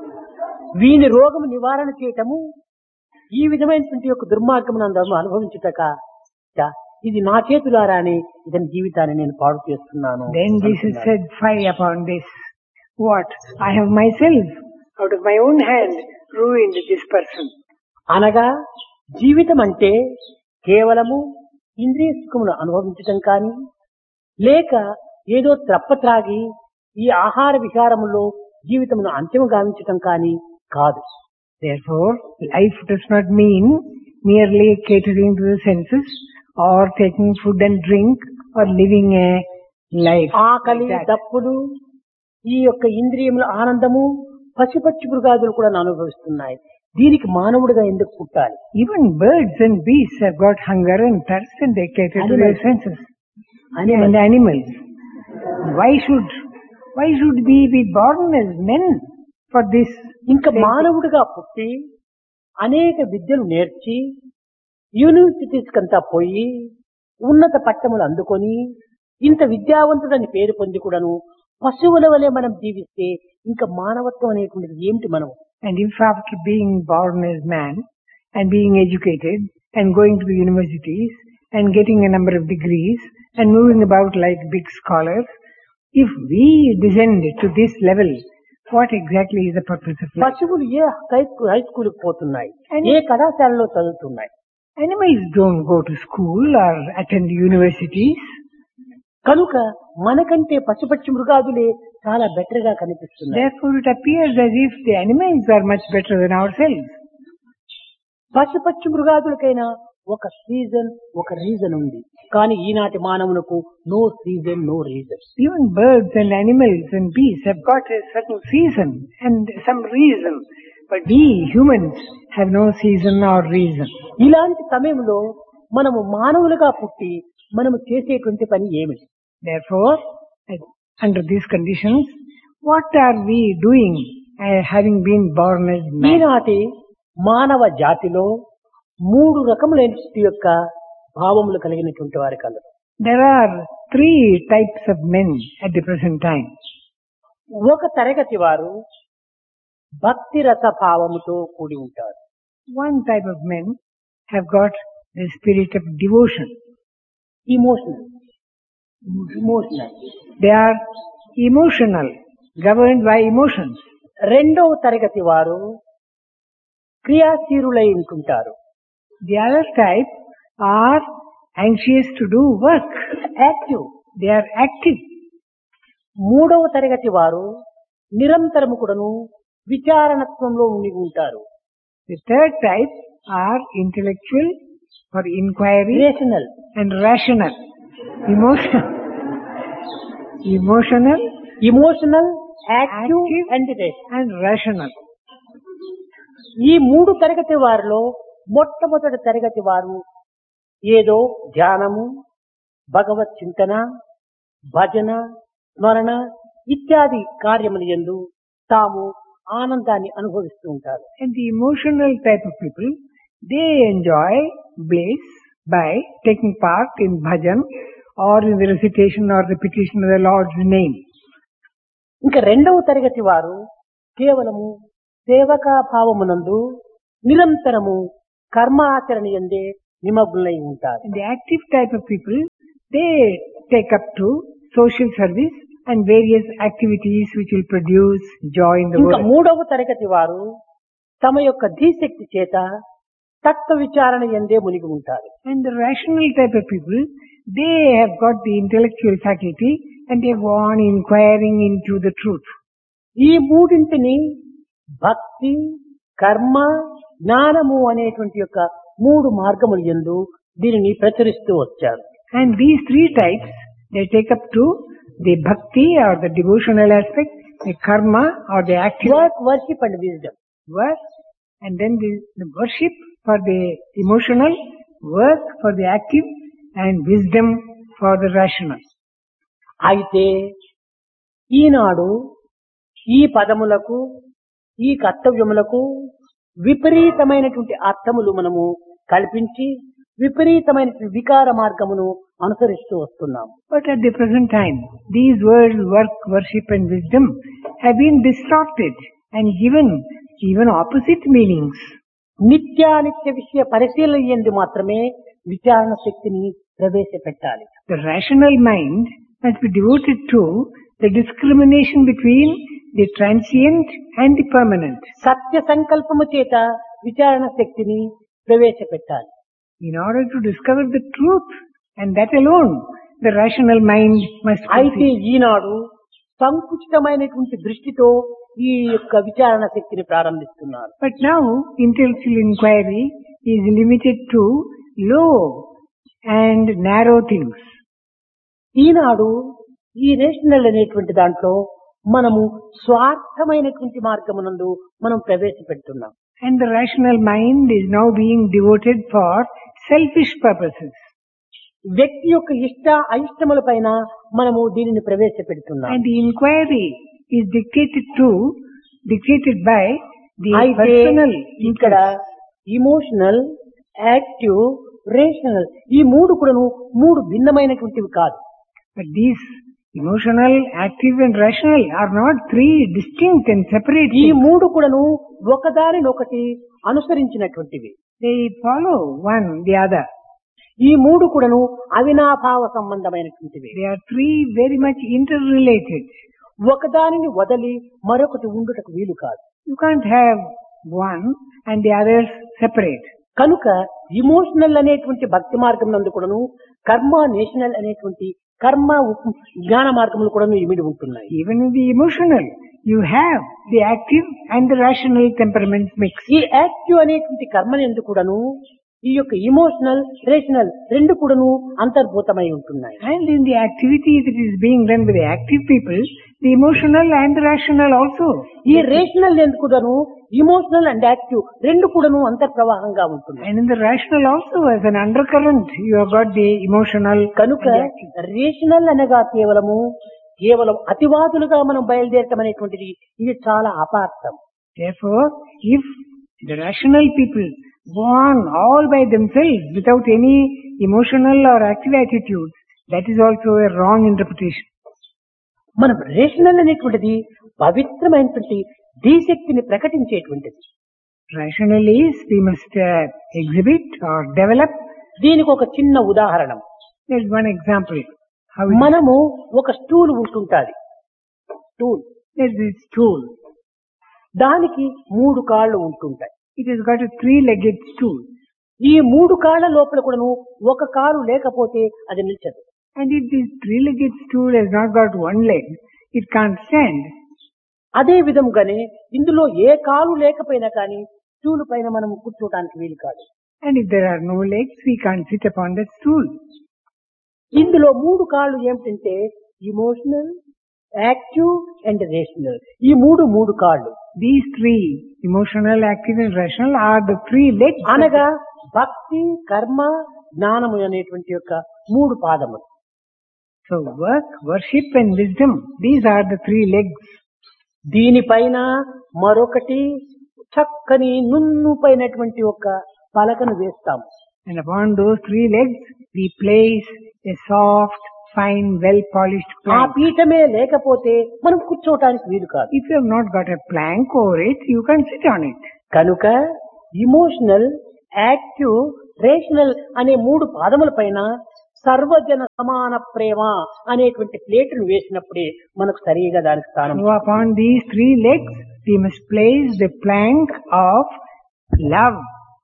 వీని రోగము నివారణ చేయటము ఈ విధమైనటువంటి యొక్క దుర్మార్గమును అందరూ అనుభవించుటక చ, ఇది నా చేతులారానే ఇతని జీవితాన్ని నేను పాడు చేస్తున్నాను. Then Jesus అనుకున్నాడు. said, fie upon this. What? I have myself, out of my own hand, ruined this person. అనగా జీవితం అంటే కేవలము ఇంద్రియ సుఖమును అనుభవించటం కానీ, లేక ఏదో త్రప్పత్రాగి ఈ ఆహార విహారములో జీవితమును అంత్యము గావించటం కానీ కాదు. Therefore, life does not mean merely catering to the senses or taking food and drink or living a life. ఆకలి, like that. దప్పులు, ఈ యొక్క ఇంద్రియముల ఆనందము పశుపక్షి మృగాదులు కూడా అనుభవిస్తున్నాయి. దీనికి మానవుడిగా ఎందుకు పుట్టాలి? Even birds and beasts have got hunger and thirst and they cater to their Animals. senses. Animals. And animals. Why should Why should we be born as men for this? ఇంకా మానవుడిగా పుట్టి అనేక విద్యలు నేర్చి యూనివర్సిటీస్ కంతా పోయి ఉన్నత పట్టములు అందుకొని ఇంత విద్యావంతుడని పేరు పొంది కూడాను పశువుల వలె మనం జీవిస్తే ఇంకా మానవత్వం అనేటువంటిది ఏమిటి మనం? And if after being born as man and being educated and going to the universities and getting a number of degrees and moving about like big scholars, if we descend to this level, what exactly is the purpose of life? పశువులు ఏ high స్కూల్కి పోతున్నాయి, ఏ కళాశాలలో చదువుతున్నాయి? Animals don't go to school or attend universities. కనుక మనకంటే పశుపక్షి మృగాదులే చాలా better గా కనిపిస్తున్నాయి. Therefore it appears as if the animals are much better than ourselves. పశుపక్షి మృగాదులకైనా ఒక సీజన్, ఒక రీజన్ ఉంది. కానీ ఈనాటి మానవులకు no season, no reason. Even birds and animals and beasts have got a certain season and some reason. But we humans have no season or reason. ఇలాంటి సమయంలో మనము మానవులుగా పుట్టి మనము చేసేటువంటి పని ఏమిటి? Therefore, under these conditions, what are we doing uh, having been born as man? ఈనాటి మానవ జాతిలో మూడు రకములైన యొక్క భావములు కలిగినటువంటి వారి colour. There are three types of men at the present time. ఒక తరగతి వారు భక్తి రస భావముతో కూడి ఉంటారు. One type of men have got the spirit of devotion. Emotional. Emotional. They are emotional, governed by emotions. రెండవ తరగతి వారు క్రియాశీలులై ఉంటుంటారు. The other type are anxious to do work. Active. They are active. మూడవ తరగతి వారు నిరంతరము కూడాను విచారణత్వంలో ఉండి ఉంటారు. The third type are intellectual or inquiry, rational and rational. Emotional, emotional, emotional, active, active and rational. and rational. ఈ మూడు తరగతి వారిలో మొట్టమొదటి తరగతి వారు ఏదో ధ్యానము, భగవత్ చింతన, భజన, స్మరణ ఇత్యాది కార్యములు యందు తాము ఆనందాన్ని అనుభవిస్తూ ఉంటారు. And the emotional type of people, they enjoy bliss by taking part in bhajan or in the recitation or repetition of the Lord's name. ఇంకా రెండవ తరగతి వారు కేవలము సేవకా భావమునందు నిరంతరము కర్మ ఆచరణ యందే నిమగ్నులై ఉంటారు. And the active type of people, they take up to social service and various activities which will produce joy in the ఇంకా world. మూడవ తరగతి వారు తమ యొక్క ధీశక్తి చేత తత్వ విచారణ యందే మునిగి ఉంటారు. And the rational type of people, they have got the intellectual faculty and they go on inquiring into the truth. ఈ మూడింటిని భక్తి, కర్మ, జ్ఞానము అనేటువంటి యొక్క మూడు మార్గముల యందు దీనిని ప్రచురిస్తూ వచ్చారు. And these three types, they take up to the bhakti or the devotional aspect, the karma or the active work, worship and wisdom. Work, and then the, the worship for the emotional, work for the active, and wisdom for the rational. అయితే ఈనాడు ఈ పదములకు, ఈ కర్తవ్యములకు విపరీతమైనటువంటి అర్థములు మనము కల్పించి విపరీతమైన వికార మార్గమును అనుసరిస్తూ వస్తున్నాం. But at the present time, these words work, worship and wisdom have been distorted and given even opposite meanings. నిత్యానిత్య విషయ పరిశీలన యందు మాత్రమే విచారణ శక్తిని ప్రవేశపెట్టాలి. The rational mind must be devoted to the discrimination between the transient and the permanent. సత్య సంకల్పము చేత విచారణ శక్తిని ప్రవేశపెట్టాలి. In order to discover the truth, and that alone, the rational mind must అయితే proceed. ఈనాడు సంకుచితమైనటువంటి దృష్టితో ఈ యొక్క విచారణ శక్తిని ప్రారంభిస్తున్నారు. But now, intellectual inquiry is limited to low and narrow things. ఈనాడు ఈ రేషనల్ అనేటువంటి దాంట్లో మనము స్వార్థమైనటువంటి మార్గమునందు మనం ప్రవేశపెడుతున్నాం. And the rational mind is now being devoted for selfish purposes. వ్యక్తి యొక్క ఇష్ట అయిష్టముల పైన మనము దీనిని ప్రవేశపెడుతున్నాం. And the inquiry is dictated to, dictated by the అయితే personal ఇక్కడ interest. ఇమోషనల్, యాక్టివ్, రేషనల్ ఈ మూడు కూడాను మూడు భిన్నమైనటువంటివి కాదు. But these emotional, active and rational are not three distinct and separate ఈ things. మూడు కూడాను ఒకదానినొకటి అనుసరించినటువంటివి. They follow one the other. ఈ మూడు కూడాను అవినాభావ సంబంధమైనటువంటివి. They are three very much interrelated. ఒకదానిని వదలి మరొకటి ఉండుటకు వీలు కాదు. You can't have one and the others separate. కనుక ఇమోషనల్ అనేటువంటి భక్తి మార్గం నందు కూడాను, కర్మ నేషనల్ అనేటువంటి కర్మ ఉప్- జ్ఞాన మార్గములు కూడాను ఇమిడి ఉంటున్నాయి. Even in the emotional, you have the active and the rational temperaments mixed. ఈ యాక్టివ్ అనేటువంటి కర్మని ఎందుకు కూడాను ఈ యొక్క ఇమోషనల్, రేషనల్ రెండు కూడాను అంతర్భూతమై ఉంటున్నాయి. And in the activity that is being done by the active people, the emotional and the rational also. ఈ రేషనల్ ఎందుకు కూడాను ఇమోషనల్ అండ్ యాక్టివ్ రెండు కూడాను అంతర్ప్రవాహంగా ఉంటున్నాయి. And in the rational also, as an undercurrent, you have got the emotional కనుక and the active. Rational అనగా కేవలము కేవలం అతివాదులుగా మనం బయలుదేరటం అనేటువంటిది ఇది చాలా అపార్థం. Therefore, if the rational people go on all by themselves without any emotional or active attitudes, that is also a wrong interpretation. మనం రేషనల్ అనేటువంటిది పవిత్రమైనటువంటి ధీశక్తిని ప్రకటించేటువంటిది. Rational is we must uh, exhibit or develop. దీనికి ఒక చిన్న ఉదాహరణ. There is one example. How it is. మనము ఒక stool ఉంటుంటాది. Stool There is this stool. దానికి మూడు కాళ్ళు ఉంటుంటాయి. It has got a three-legged stool. ఈ మూడు కాళ్ళ లోపల కూడాను ఒక కాలు లేకపోతే అది నిల్చదు. And if this three-legged stool has not got one leg, it can't stand. అదే విధంగానే ఇందులో ఏ కాలు లేకపోయినా కానీ స్టూల్ పైన మనం కూర్చోటానికి వీలు కాదు. And if there are no legs, we can't sit upon that stool. ఇందులో మూడు కాళ్ళు ఏమిటంటే ఇమోషనల్, యాక్టివ్ అండ్ రేషనల్ ఈ మూడు మూడు కాళ్ళు. These three, emotional, active and rational, are the three legs. అనగా భక్తి, కర్మ, జ్ఞానము అనేటువంటి యొక్క మూడు పాదములు. So work, worship and wisdom, these are the three legs. దీనిపైన మరొకటి చక్కని నున్నుపైనటువంటి ఒక పలకను వేస్తాము. And upon those three legs, we place a soft, fine, well-polished ఆ plank. పీఠమే లేకపోతే మనం కూర్చోటానికి వీలు కాదు. If you have not got a plank over it, you can sit on it. కనుక ఇమోషనల్, యాక్టివ్, రేషనల్ అనే మూడు పాదముల పైన సర్వజన సమాన ప్రేమ అనేటువంటి ప్లేటును వేసినప్పుడే మనకు సరిగా దానికి స్థానం. So upon these three legs, we must place the plank of love,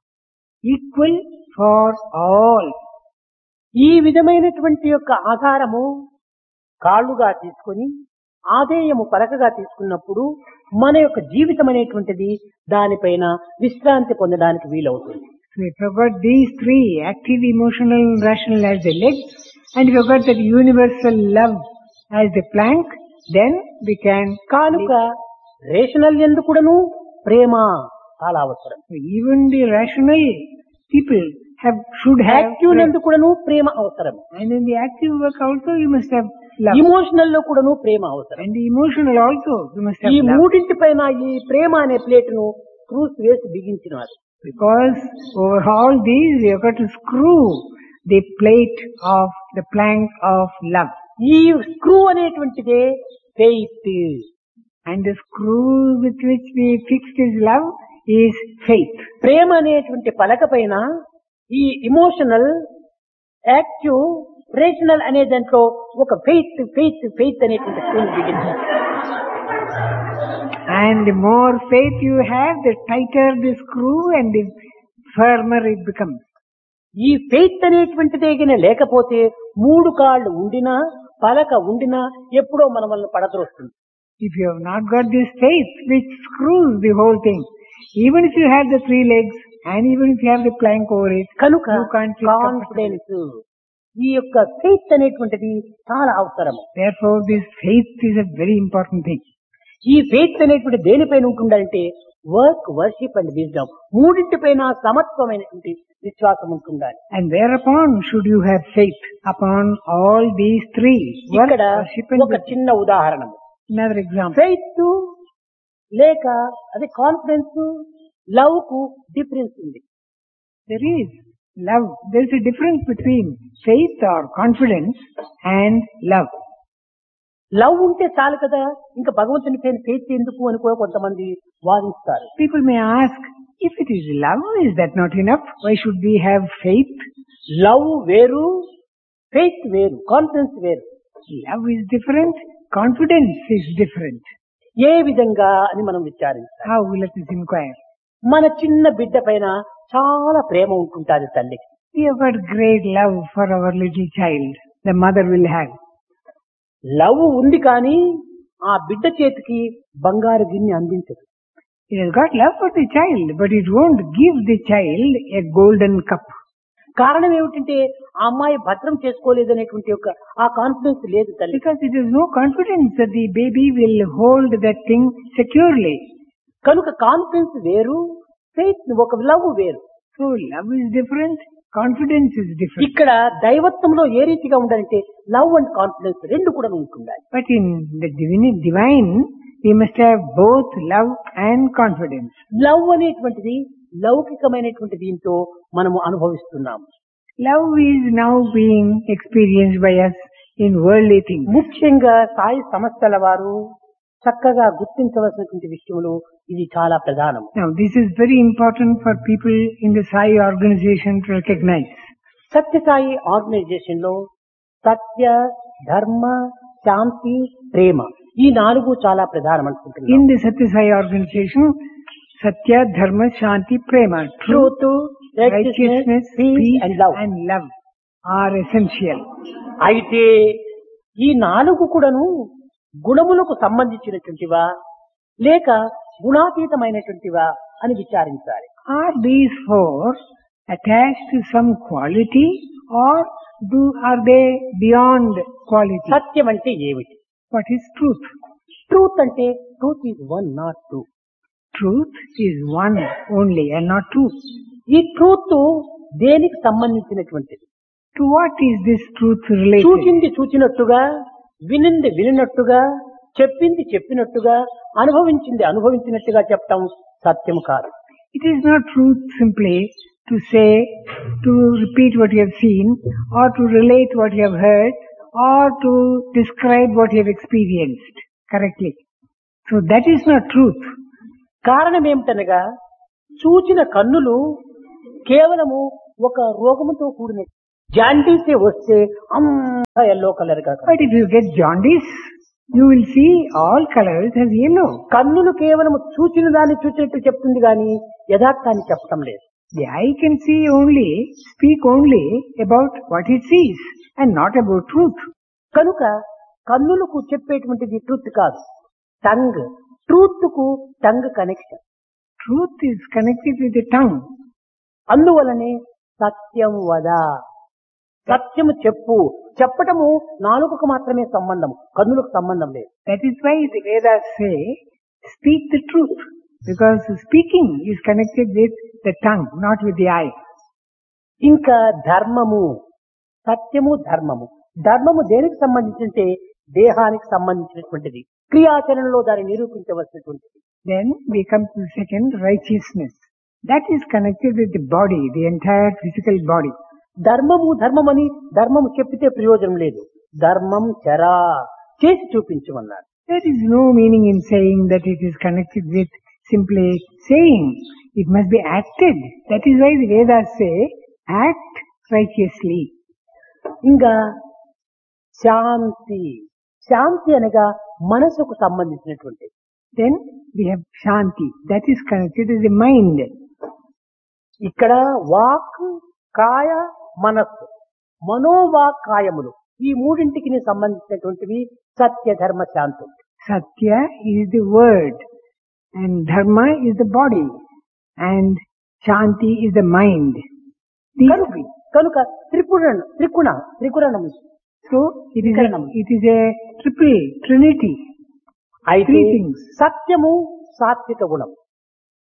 equal for all. ఈ విధమైనటువంటి యొక్క ఆధారము కాళ్ళుగా తీసుకొని ఆదేయము పలకగా తీసుకున్నప్పుడు మన యొక్క జీవితం అనేటువంటిది దానిపైన విశ్రాంతి పొందడానికి వీలవుతుంది. So if you've got these three, active, emotional and rational as the legs, and if you've got that universal love as the plank, then we can కానుక రేషనల్ ఎందుకుడను ప్రేమ చాలా అవసరం. So even the rational people have should have active ఎందుకుడను ప్రేమ అవసరం. and in the active work also you must have love. Emotional లో కూడాను ప్రేమ అవసరం. And the emotional also you must have ఈ love. మూడింటి పైన ఈ ప్రేమ అనే ప్లేటును క్రూస్ వేసి బిగించినారు. Because over all these you have got to screw the plate of the plank of love. ఈ screw అనేటువంటిదే faith. And the screw with which we fixed his love is faith. ప్రేమ అనేటువంటి పలక పైన ఈ ఇమోషనల్, యాక్టివ్, రేషనల్ అనే దాంట్లో ఒక faith faith faith అనేటువంటి screw బిగించారు. And the more faith you have, the tighter the screw and the firmer it becomes. ఈ faith అనేటువంటిదే గిన లేకపోతే మూడు కాళ్ళు ఉండినా పలక ఉండినా ఎప్పుడో మన వల్ల పడద్రోస్తుంది. If you have not got this faith which screws the whole thing, even if you have the three legs and even if you have the plank over it, కనుక you can't sit comfortably. Confidence ఈ యొక్క faith అనేటువంటిది చాలా అవసరము. Therefore, this faith is a very important thing. ఈ faith అనేటువంటి దేనిపైన ఉంటుందంటే వర్క్, వర్షిప్ అండ్ విజ్డమ్ మూడింటిపైన సమత్వమైనటువంటి విశ్వాసం ఉంటుండాలి. And whereupon should you have faith? Upon all these three. Work, ఇక్కడ worship and ఒక wisdom. చిన్న ఉదాహరణ. Another example. ఫెయిత్ లేక అదే కాన్ఫిడెన్స్, లవ్ కు డిఫరెన్స్ ఉంది. There is love. There is a difference between faith or confidence and love. Love ఉంటే చాలు కదా, ఇంకా భగవంతుని పైన ఫెయిత్ ఎందుకు అని కూడా కొంతమంది వాదిస్తారు. People may ask, if it is love, is that not enough? Why should we have faith? Love వేరు, ఫెయిత్ వేరు, కాన్ఫిడెన్స్ వేరు. Love is different. Confidence is different. ఏ విధంగా అని మనం విచారించాలి. How? Let us inquire. మన చిన్న బిడ్డ పైన చాలా ప్రేమ ఉంటుంటాది తల్లికి. We have got great love for our little child. The mother will have. Love ఉంది కానీ ఆ బిడ్డ చేతికి బంగారు గిన్నె అందించదు. It has got love for the child, but it won't give the child a golden cup. కారణం ఏమిటంటే ఆ అమ్మాయి భద్రం చేసుకోలేదనేటువంటి ఒక ఆ కాన్ఫిడెన్స్ లేదు తల్లి. Because it has no confidence that the baby will hold that thing securely. కనుక కాన్ఫిడెన్స్ వేరు, ఫెయిత్ ఒక లవ్ వేరు. So love is different, confidence is different. ఇక్కడ దైవత్వంలో ఏ రీతిగా ఉండాలంటే లవ్ అండ్ కాన్ఫిడెన్స్ రెండు కూడా ఉంటుండాలి. But in the divine, divine, we must have both love and confidence. Love అనేటువంటిది లౌకికమైనటువంటి దీంతో మనము అనుభవిస్తున్నాము. Love is now being experienced by us in worldly things. ముఖ్యంగా సాయి సంస్థల వారు చక్కగా గుర్తించవలసినటువంటి విషయంలో ఇది చాలా ప్రధానం. Now this is very important for people in the Sai organization to recognize. Satya Sai organisation లో సత్య, ధర్మ, శాంతి, ప్రేమ ఈ నాలుగు చాలా ప్రధానం అనుకుంటున్నాను. In the Satya Sai organization, Satya, Dharma, Shanti, Prema, truth, truth, righteousness, peace and love and love are essential. అయితే ఈ నాలుగు కూడాను గుణములకు సంబంధించినటువంటివా లేక గుణాతీతమైనటువంటివా అని విచారించాలి. Are these four attached to some quality or do are they beyond quality? సత్యం అంటే ఏమిటి? What is truth? Truth అంటే truth is one not two. Truth is one only and not two. ఈ ట్రూత్ దేనికి సంబంధించినటువంటిది? To what is this truth related? చూచింది చూచినట్టుగా, వినింది వినినట్టుగా, చెప్పింది చెప్పినట్టుగా, అనుభవించింది అనుభవించినట్టుగా చెప్పటం సత్యం కాదు. It is not truth simply to say, to repeat what you have seen, or to relate what you have heard, or to describe what you have experienced correctly. So that is not truth. కారణం ఏమిటనగా చూచిన కన్నులు కేవలము ఒక రోగముతో కూడిన జాండీసే వస్తే అంతా yellow colour గా. But if you get jaundice, you will see all colors as yellow. కన్నులు కేవలం చూచిన దాన్ని చూసినట్టు చెప్తుంది కానీ యథార్థాన్ని చెప్పటం లేదు. The eye can see only, speak only about what it sees and not about truth. కనుక కన్నులకు చెప్పేటువంటిది ట్రూత్ కాదు, టంగ్. ట్రూత్ కు tongue connection. Truth is connected with the tongue. అందువలనే సత్యం వద, సత్యము చెప్పు. చెప్పటము నాలుగుకు మాత్రమే సంబంధం, కన్నులకు సంబంధం లేదు. That is why the Vedas say, speak the truth. Because speaking is connected with the tongue, not with the eye. ఇంకా ధర్మము, సత్యము, ధర్మము. ధర్మము దేనికి సంబంధించింటే దేహానికి సంబంధించినటువంటిది, క్రియాచరణలో దాన్ని నిరూపించవలసినటువంటిది. Then we come to the second, righteousness. That is connected with the body, the entire physical body. ధర్మము ధర్మమని ధర్మము చెప్పితే ప్రయోజనం లేదు. ధర్మం చరా, చేసి చూపించమన్నారు. There is no meaning in saying that it is connected with simply saying. It must be acted. That is why the Vedas say, act righteously. ఇంకా శాంతి. శాంతి అనగా మనసుకు సంబంధించినటువంటిది. Then we have Shanti. That is connected with the mind. ఇక్కడ walk, కాయ, మనస్సు, మనోవాక్ కాయములు ఈ మూడింటికి సంబంధించినటువంటివి సత్య, ధర్మ, శాంతి. Satya is the word and Dharma is the body and Shanti is the mind. These కనుక కనుక Tripura త్రిగుణ త్రిగుణం. So it is a, it is a triple trinity. అయితే Three things. సత్యము సాత్విక గుణం,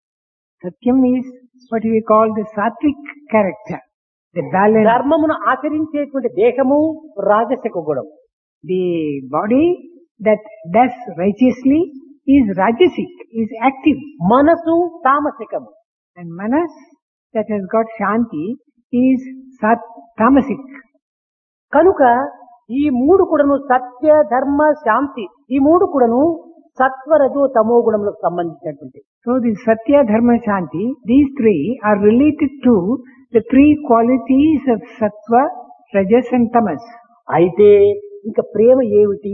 Satyam is what we call the sattvic character, the balance. ధర్మమును ఆచరించేటువంటి దేహము రాజసిక గుణం. The body that does righteously is rajasic, is active. మనసు తామసికము. And manas that has got shanti is sat tamasic. కనుక ఈ మూడు కూడాను సత్య ధర్మ శాంతి ఈ మూడు కూడాను సత్వరజో తమో గుణములకు సంబంధించినటువంటి. So the satya, dharma, shanti, these three are related to the three qualities of sattva, rajas and tamas. అయితే ఇంకా ప్రేమ ఏమిటి?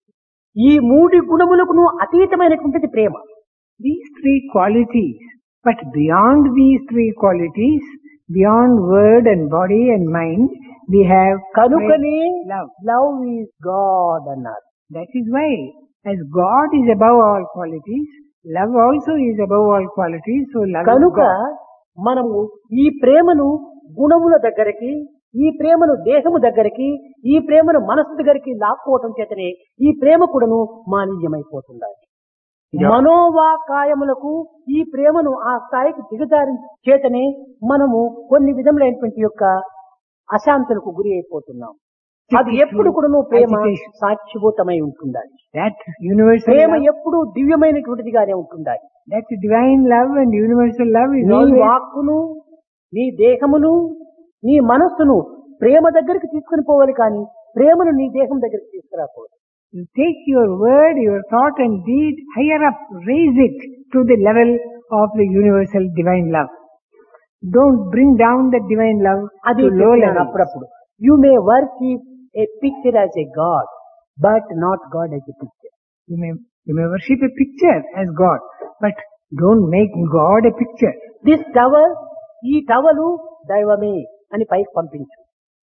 ఈ మూడు గుణములకును అతీతమైనటువంటిది ప్రేమ. These three qualities, but beyond these three qualities, beyond word and body and mind, we have కనుకనే love. Love is God అన్నారు. That is why, as God is above all qualities, love also is above all qualities, so love is కనుక God. మనము ఈ ప్రేమను గుణముల దగ్గరికి, ఈ ప్రేమను దేహము దగ్గరికి, ఈ ప్రేమను మనసు దగ్గరికి లాక్కోవటం చేతనే ఈ ప్రేమ కూడాను మాలిన్యమైపోతుండాలి. Yeah. మనోవాకాయములకు ఈ ప్రేమను ఆ స్థాయికి దిగజారి చేతనే మనము కొన్ని విధములైనటువంటి యొక్క అశాంతులకు గురి అయిపోతున్నాం. అది ఎప్పుడు కూడాను ప్రేమ Agitation. సాక్షిభూతమై ఉంటుండాలి. That universal ప్రేమ love, ఎప్పుడు దివ్యమైనటువంటిదిగానే ఉంటుండాలి. that divine love and universal love is నీ always వాక్కును, నీ దేహమును, నీ మనస్సును ప్రేమ దగ్గరికి తీసుకుని పోవాలి, కానీ ప్రేమను నీ దేహం దగ్గరికి తీసుకురాకూడదు. you take your word, your thought and deed higher up, raise it to the level of the universal divine love. Don't bring down the divine love అది to low చెప్పినాను level. అప్పుడప్పుడు. You may worship A picture as a God, but not God as a picture. You may, you may worship a picture as God, but don't make God a picture. This towel, ఈ towel దైవమే అని పైకి పంపించు.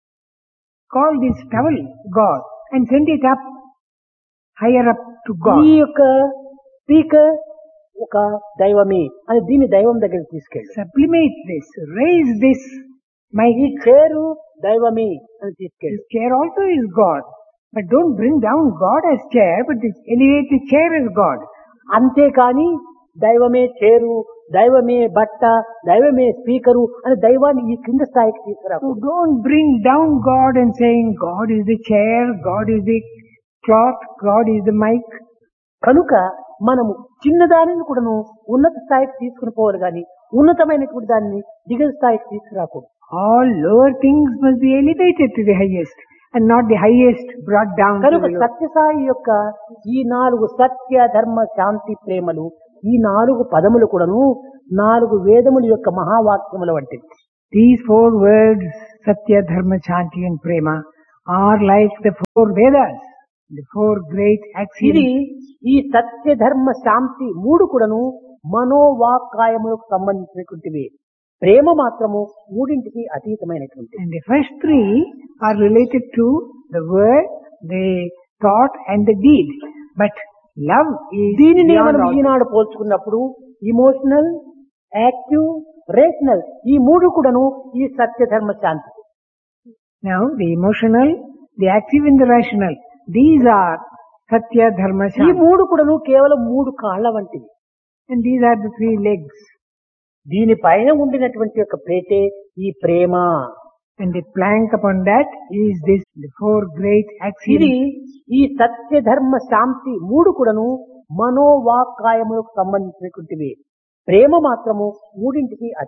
Call this towel God and send it up, higher up to ఈ God. యొక్క speaker ఒక దైవమే అని దీన్ని దైవం దగ్గరికి తీసుకెళ్ళు. Sublimate this, raise this. My ఈ చేరు దైవమే అని తీసుకెళ్ళు. this chair also is God, but don't bring down God as chair, but this, elevate the chair as God. అంతేకాని దైవమే చేరు, దైవమే బట్ట, దైవమే స్పీకరు అని దైవాన్ని ఈ కింద స్థాయికి తీసుకురాకు. So don't bring down God and saying God is the chair, God is the cloth, God is the mic. కనుక మనము చిన్నదానిని కూడాను ఉన్నత స్థాయికి తీసుకుని పోవాలి, కానీ ఉన్నతమైనటువంటి దాన్ని దిగువ స్థాయికి తీసుకురాకూడదు. All lower things must be elevated to the highest and not the highest brought down to కనుక the lower. సత్యసాయి యొక్క ఈ నాలుగు సత్య ధర్మ శాంతి ప్రేమలు, ఈ నాలుగు పదములు కూడాను నాలుగు వేదముల యొక్క మహావాక్యముల వంటివి. These four words, Satya, Dharma, Shanti and Prema, are like the four Vedas, the four great ఇది axioms. ఈ సత్య ధర్మ శాంతి మూడు కూడాను మనోవాకాయములకు సంబంధించినటువంటివి. ప్రేమ మాత్రము మూడింటికి అతీతమైనటువంటి. And the first three are related to the word, the thought and the deed. But love is దీనిని beyond మనం all. ఈనాడు పోల్చుకున్నప్పుడు ఇమోషనల్, యాక్టివ్, రేషనల్ ఈ మూడు కూడాను ఈ సత్య ధర్మ శాంతి. Now the emotional, the active and the rational, these are Satya, Dharma, ఈ Shanti. మూడు కూడాను కేవలం మూడు కాళ్ళ వంటివి. And these are the three legs. దీనిపైన ఉండినటువంటి యొక్క ప్రేతే ఈ ప్రేమ. And the plank upon that is this, the four great ఇది axioms. ఈ సత్య ధర్మ శాంతి మూడు కూడాను మనోవాకాయములకు సంబంధించినటువంటివి. ప్రేమ మాత్రము మూడింటికి